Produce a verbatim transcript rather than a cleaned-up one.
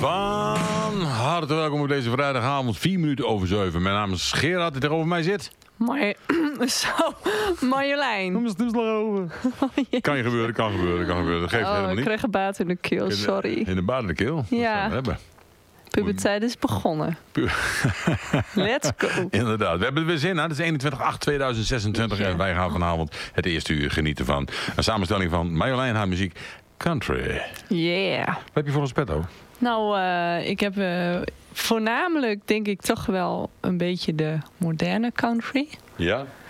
Van harte welkom op deze vrijdagavond, vier minuten over zeven. Mijn naam is Gerard, die tegenover mij zit. Mar- Zo, Marjolein. Kom eens toestel over. Oh, yes. Kan je gebeuren, kan gebeuren, kan gebeuren. Dat geeft Oh, helemaal ik niet. kreeg een baat in de keel, sorry. In de, in de baard in de keel. Ja. Dat we hebben. Puberteit is begonnen. Let's go. Inderdaad, we hebben er weer zin aan. Het is eenentwintig acht tweeduizend zesentwintig Ja. en wij gaan vanavond het eerste uur genieten van een samenstelling van Marjolein en haar muziek Country. Yeah. Wat heb je voor ons petto? Nou, uh, ik heb uh, voornamelijk denk ik toch wel een beetje de moderne country. Ja?